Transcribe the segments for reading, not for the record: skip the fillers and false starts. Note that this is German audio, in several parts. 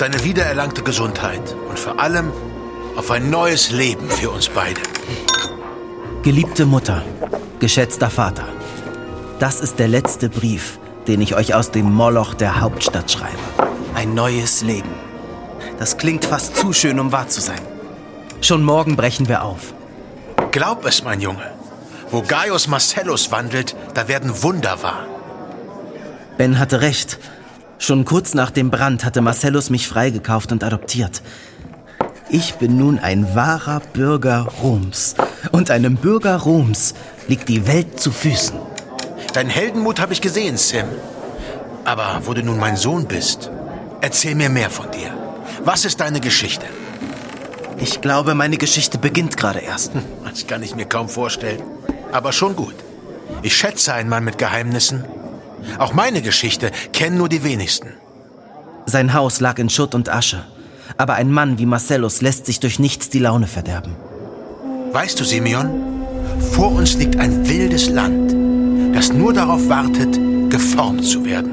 deine wiedererlangte Gesundheit und vor allem auf ein neues Leben für uns beide. Geliebte Mutter, geschätzter Vater, das ist der letzte Brief, den ich euch aus dem Moloch der Hauptstadt schreibe. Ein neues Leben. Das klingt fast zu schön, um wahr zu sein. Schon morgen brechen wir auf. Glaub es, mein Junge. Wo Gaius Marcellus wandelt, da werden Wunder wahr. Ben hatte recht. Schon kurz nach dem Brand hatte Marcellus mich freigekauft und adoptiert. Ich bin nun ein wahrer Bürger Roms. Und einem Bürger Roms liegt die Welt zu Füßen. Deinen Heldenmut habe ich gesehen, Sim. Aber wo du nun mein Sohn bist, erzähl mir mehr von dir. Was ist deine Geschichte? Ich glaube, meine Geschichte beginnt gerade erst. Das kann ich mir kaum vorstellen. Aber schon gut. Ich schätze einen Mann mit Geheimnissen. Auch meine Geschichte kennen nur die wenigsten. Sein Haus lag in Schutt und Asche. Aber ein Mann wie Marcellus lässt sich durch nichts die Laune verderben. Weißt du, Simeon, vor uns liegt ein wildes Land, das nur darauf wartet, geformt zu werden.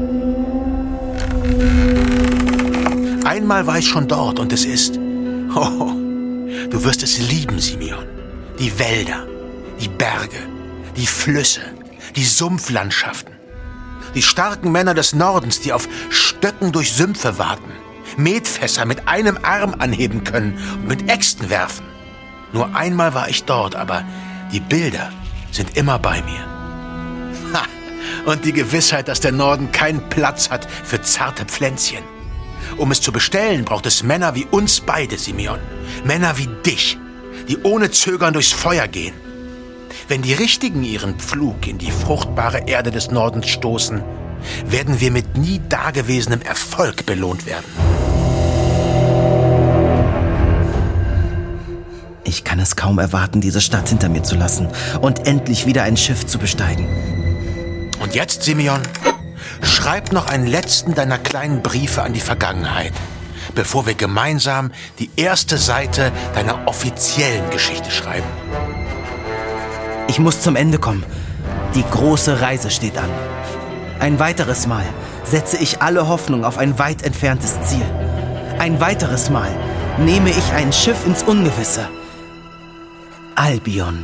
Einmal war ich schon dort und es ist... Oh, du wirst es lieben, Simeon. Die Wälder, die Berge, die Flüsse, die Sumpflandschaften. Die starken Männer des Nordens, die auf Stöcken durch Sümpfe waten, Metfässer mit einem Arm anheben können und mit Äxten werfen. Nur einmal war ich dort, aber die Bilder sind immer bei mir. Ha! Und die Gewissheit, dass der Norden keinen Platz hat für zarte Pflänzchen. Um es zu bestellen, braucht es Männer wie uns beide, Simeon. Männer wie dich, die ohne Zögern durchs Feuer gehen. Wenn die Richtigen ihren Pflug in die fruchtbare Erde des Nordens stoßen, werden wir mit nie dagewesenem Erfolg belohnt werden. Ich kann es kaum erwarten, diese Stadt hinter mir zu lassen und endlich wieder ein Schiff zu besteigen. Und jetzt, Simeon, schreib noch einen letzten deiner kleinen Briefe an die Vergangenheit, bevor wir gemeinsam die erste Seite deiner offiziellen Geschichte schreiben. Ich muss zum Ende kommen. Die große Reise steht an. Ein weiteres Mal setze ich alle Hoffnung auf ein weit entferntes Ziel. Ein weiteres Mal nehme ich ein Schiff ins Ungewisse. Albion.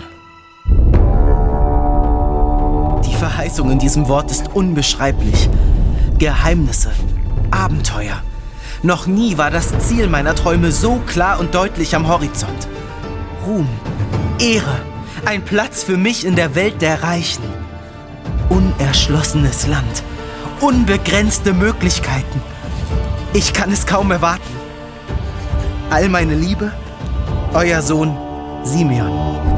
Die Verheißung in diesem Wort ist unbeschreiblich. Geheimnisse, Abenteuer. Noch nie war das Ziel meiner Träume so klar und deutlich am Horizont. Ruhm, Ehre, ein Platz für mich in der Welt der Reichen. Unerschlossenes Land, unbegrenzte Möglichkeiten. Ich kann es kaum erwarten. All meine Liebe, euer Sohn Simeon.